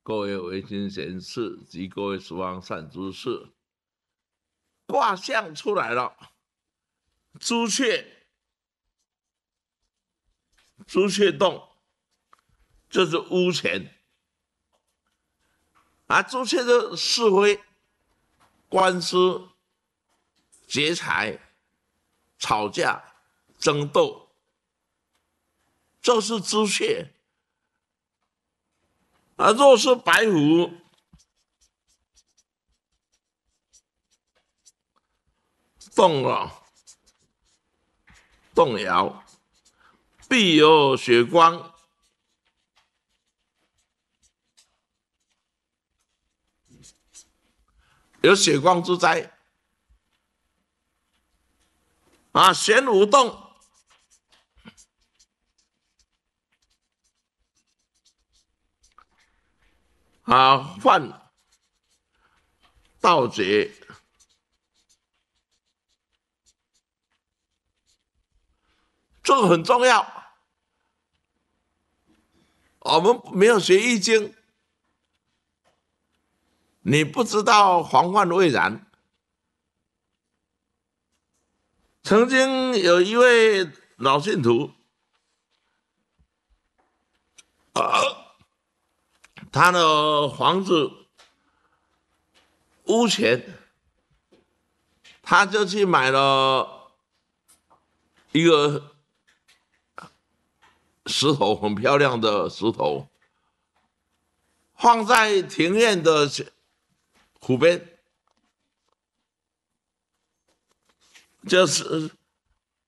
各位维君贤士及各位十方善知识，卦象出来了，朱雀动，就是屋前。朱雀的是非、官司、劫财、吵架、争斗，这是朱雀。若是白虎，动摇，必有血光，有血光之灾。玄武动，犯盗劫，这个很重要。我们没有学易经，你不知道防患未然。曾经有一位老信徒，他的房子屋前，他就去买了一个石头，很漂亮的石头，放在庭院的湖边，就是